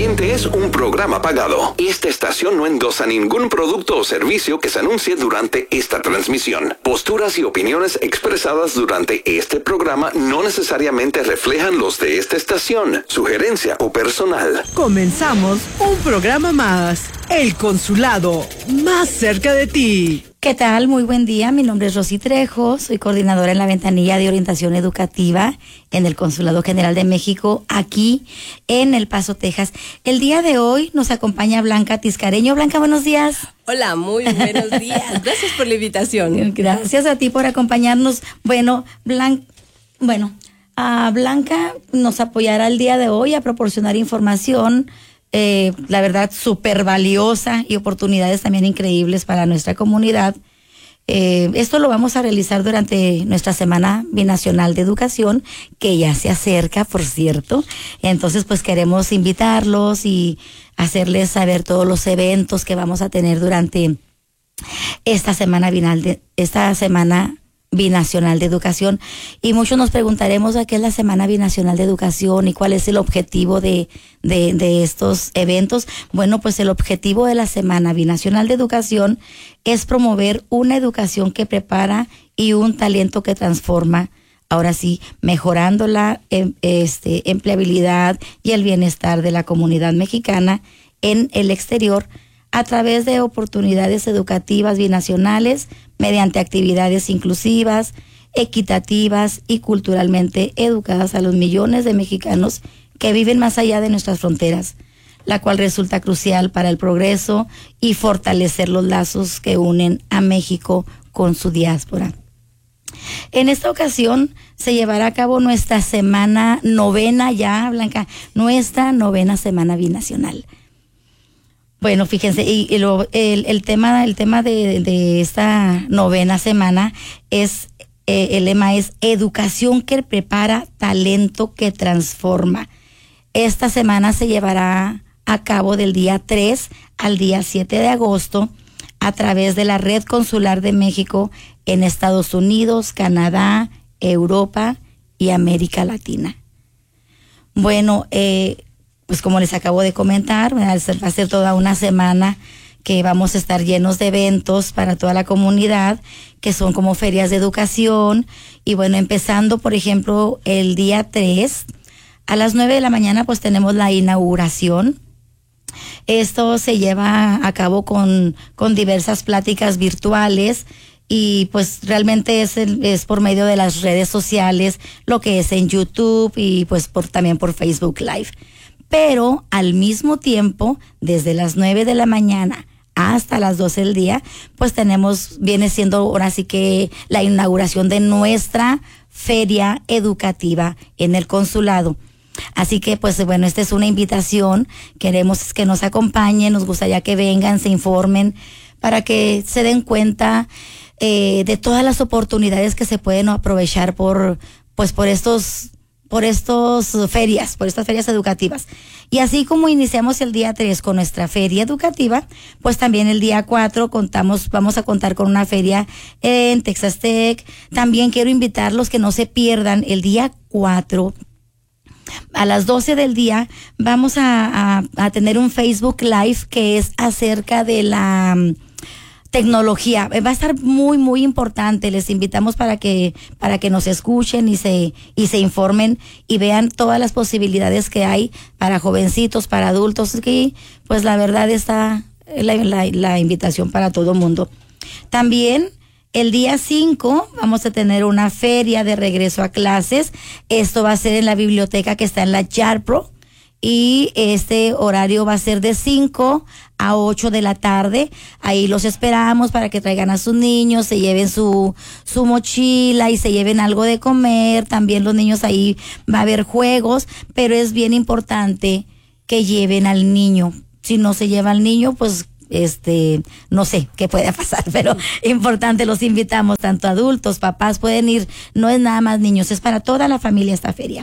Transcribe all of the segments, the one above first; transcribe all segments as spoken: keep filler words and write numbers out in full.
siguiente es un programa pagado. Esta estación no endosa ningún producto o servicio que se anuncie durante esta transmisión. Posturas y opiniones expresadas durante este programa no necesariamente reflejan los de esta estación, sugerencia o personal. Comenzamos un programa más. El Consulado, más cerca de ti. ¿Qué tal? Muy buen día. Mi nombre es Rosy Trejo. Soy coordinadora en la ventanilla de orientación educativa en el Consulado General de México, aquí en El Paso, Texas. El día de hoy nos acompaña Blanca Tiscareño. Blanca, buenos días. Hola, muy buenos días. Gracias por la invitación. Gracias a ti por acompañarnos. Bueno, Blanca, bueno, a Blanca nos apoyará el día de hoy a proporcionar información Eh, la verdad, súper valiosa y oportunidades también increíbles para nuestra comunidad. Eh, esto lo vamos a realizar durante nuestra Semana Binacional de Educación, que ya se acerca, por cierto. Entonces, pues queremos invitarlos y hacerles saber todos los eventos que vamos a tener durante esta Semana Binal de, esta Semana Binacional de Educación. Y muchos nos preguntaremos a qué es la Semana Binacional de Educación y cuál es el objetivo de, de, de estos eventos. Bueno, pues el objetivo de la Semana Binacional de Educación es promover una educación que prepara y un talento que transforma, ahora sí, mejorando la este, empleabilidad y el bienestar de la comunidad mexicana en el exterior, a través de oportunidades educativas binacionales, mediante actividades inclusivas, equitativas y culturalmente educadas a los millones de mexicanos que viven más allá de nuestras fronteras, la cual resulta crucial para el progreso y fortalecer los lazos que unen a México con su diáspora. En esta ocasión se llevará a cabo nuestra semana novena ya, Blanca, nuestra novena Semana Binacional. Bueno, fíjense, y, y lo, el, el tema, el tema de, de esta novena semana es, eh, el lema es educación que prepara, talento que transforma. Esta semana se llevará a cabo del día tres al día siete de agosto a través de la Red Consular de México en Estados Unidos, Canadá, Europa y América Latina. Bueno, eh, pues como les acabo de comentar, va a ser toda una semana que vamos a estar llenos de eventos para toda la comunidad, que son como ferias de educación. Y bueno, empezando, por ejemplo, el día tres, a las nueve de la mañana, pues tenemos la inauguración. Esto se lleva a cabo con, con diversas pláticas virtuales y pues realmente es, el, es por medio de las redes sociales, lo que es en YouTube y pues por, también por Facebook Live. Pero al mismo tiempo, desde las nueve de la mañana hasta las doce del día, pues tenemos, viene siendo ahora sí que la inauguración de nuestra feria educativa en el consulado. Así que pues bueno, esta es una invitación, queremos que nos acompañen, nos gustaría que vengan, se informen, para que se den cuenta eh, de todas las oportunidades que se pueden aprovechar por, pues por estos por estas ferias, por estas ferias educativas. Y así como iniciamos el día tres con nuestra feria educativa, pues también el día cuatro contamos, vamos a contar con una feria en Texas Tech. También quiero invitarlos que no se pierdan el día cuatro. A las doce del día vamos a, a, a tener un Facebook Live que es acerca de la tecnología. Va a estar muy, muy importante. Les invitamos para que, para que nos escuchen y se, y se informen y vean todas las posibilidades que hay para jovencitos, para adultos. Y pues la verdad está la, la, la invitación para todo el mundo. También el día cinco vamos a tener una feria de regreso a clases. Esto va a ser en la biblioteca que está en la Yarpro. Y este horario va a ser de cinco a ocho de la tarde. Ahí los esperamos para que traigan a sus niños, se lleven su, su mochila y se lleven algo de comer. También los niños, ahí va a haber juegos, pero es bien importante que lleven al niño. Si no se lleva al niño, pues este, no sé qué puede pasar, pero importante, los invitamos, tanto adultos, papás pueden ir, no es nada más niños, es para toda la familia esta feria.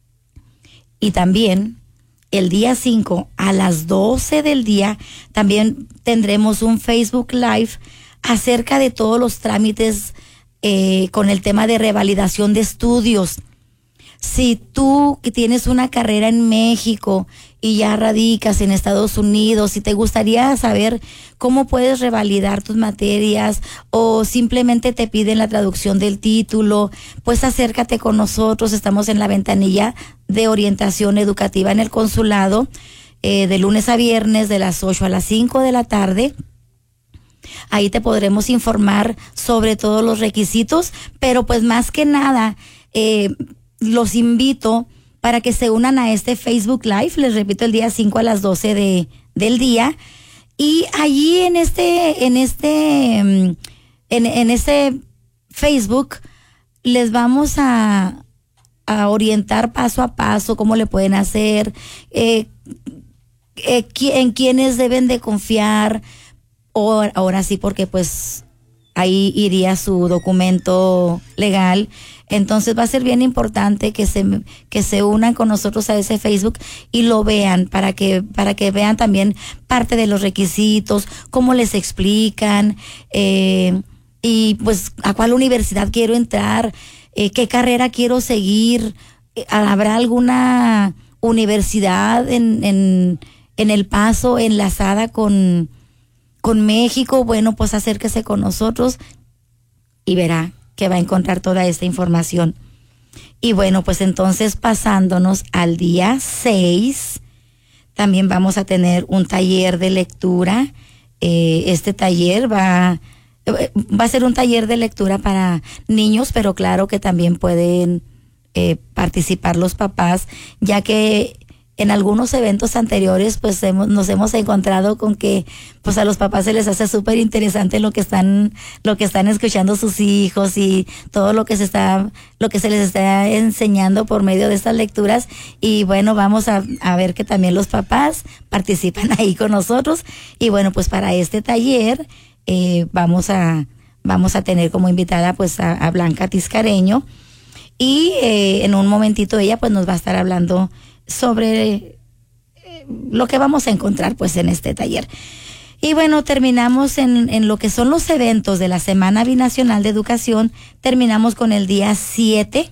Y también el día cinco a las doce del día también tendremos un Facebook Live acerca de todos los trámites eh, con el tema de revalidación de estudios. Si tú que tienes una carrera en México y ya radicas en Estados Unidos y te gustaría saber cómo puedes revalidar tus materias o simplemente te piden la traducción del título, pues acércate con nosotros. Estamos en la ventanilla de orientación educativa en el consulado, eh, de lunes a viernes de las ocho a las cinco de la tarde. Ahí te podremos informar sobre todos los requisitos, pero pues más que nada, eh, los invito para que se unan a este Facebook Live, les repito, el día cinco a las doce de, del día, y allí en este, en este, en, en este Facebook les vamos a, a orientar paso a paso cómo le pueden hacer, eh, eh, en quiénes deben de confiar. O, ahora sí, porque pues ahí iría su documento legal. Entonces va a ser bien importante que se que se unan con nosotros a ese Facebook y lo vean para que para que vean también parte de los requisitos, cómo les explican, eh, y pues a cuál universidad quiero entrar, eh, qué carrera quiero seguir. ¿Habrá alguna universidad en en en El Paso enlazada con con México? Bueno, pues acérquese con nosotros y verá que va a encontrar toda esta información. Y bueno, pues entonces pasándonos al día seis, también vamos a tener un taller de lectura. Eh, este taller va, va a ser un taller de lectura para niños, pero claro que también pueden eh, participar los papás, ya que en algunos eventos anteriores pues hemos, nos hemos encontrado con que pues a los papás se les hace súper interesante lo que están lo que están escuchando sus hijos y todo lo que se está lo que se les está enseñando por medio de estas lecturas. Y bueno, vamos a, a ver que también los papás participan ahí con nosotros. Y bueno, pues para este taller eh, vamos a vamos a tener como invitada pues a, a Blanca Tiscareño, y eh, en un momentito ella pues nos va a estar hablando sobre eh, lo que vamos a encontrar pues en este taller. Y bueno, terminamos en, en lo que son los eventos de la Semana Binacional de Educación. Terminamos con el día siete.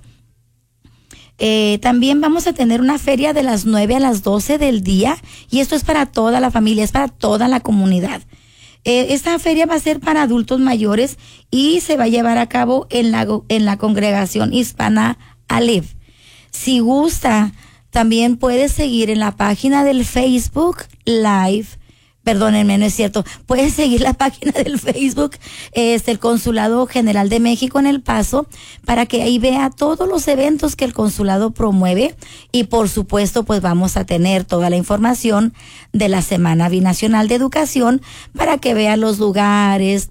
Eh, también vamos a tener una feria de las nueve a las doce del día, y esto es para toda la familia, es para toda la comunidad. Eh, esta feria va a ser para adultos mayores y se va a llevar a cabo en la, en la congregación hispana Aleph. Si gusta, también puedes seguir en la página del Facebook Live, perdónenme, no es cierto, puedes seguir la página del Facebook, este, el Consulado General de México en El Paso, para que ahí vea todos los eventos que el consulado promueve. Y por supuesto, pues vamos a tener toda la información de la Semana Binacional de Educación para que vea los lugares,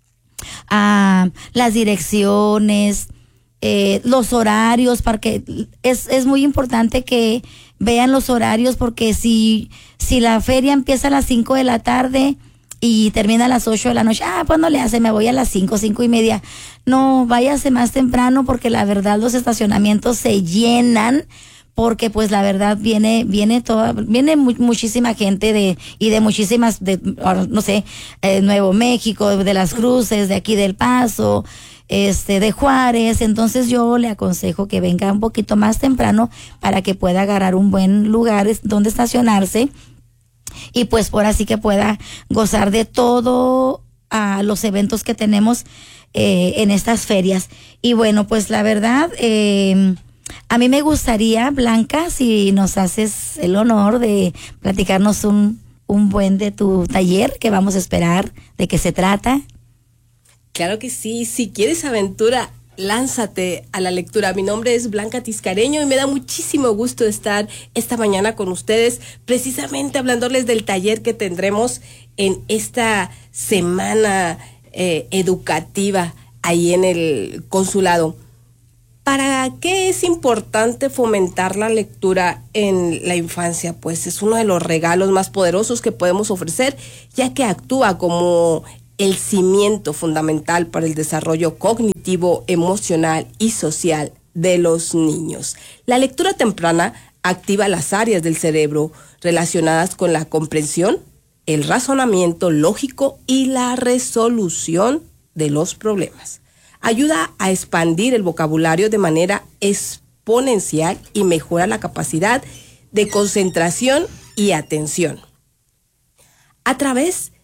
ah, las direcciones, Eh, los horarios, porque es, es muy importante que vean los horarios, porque si, si la feria empieza a las cinco de la tarde y termina a las ocho de la noche, ah, pues no le hace, me voy a las cinco, cinco y media. No, váyase más temprano, porque la verdad los estacionamientos se llenan, porque pues la verdad viene, viene toda, viene mu- muchísima gente de, y de muchísimas, de, no sé, eh, Nuevo México, de Las Cruces, de aquí del Paso, este, de Juárez. Entonces yo le aconsejo que venga un poquito más temprano para que pueda agarrar un buen lugar donde estacionarse, y pues por así que pueda gozar de todo a los eventos que tenemos eh, en estas ferias. Y bueno, pues la verdad, eh, a mí me gustaría, Blanca, si nos haces el honor de platicarnos un, un buen de tu taller que vamos a esperar, de qué se trata. Claro que sí, si quieres aventura, lánzate a la lectura. Mi nombre es Blanca Tiscareño y me da muchísimo gusto estar esta mañana con ustedes, precisamente hablándoles del taller que tendremos en esta semana eh, educativa ahí en el consulado. ¿Para qué es importante fomentar la lectura en la infancia? Pues es uno de los regalos más poderosos que podemos ofrecer, ya que actúa como el cimiento fundamental para el desarrollo cognitivo, emocional y social de los niños. La lectura temprana activa las áreas del cerebro relacionadas con la comprensión, el razonamiento lógico y la resolución de los problemas. Ayuda a expandir el vocabulario de manera exponencial y mejora la capacidad de concentración y atención. A través